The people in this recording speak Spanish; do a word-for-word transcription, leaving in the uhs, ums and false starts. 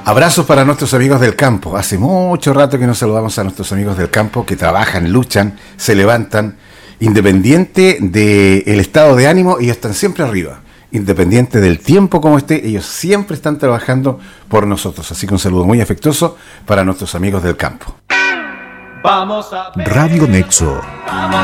Abrazos para nuestros amigos del campo. Hace mucho rato que no saludamos a nuestros amigos del campo que trabajan, luchan, se levantan. Independiente del estado de ánimo, ellos están siempre arriba. Independiente del tiempo como esté, ellos siempre están trabajando por nosotros. Así que un saludo muy afectuoso para nuestros amigos del campo. Vamos a Radio Nexo. Vamos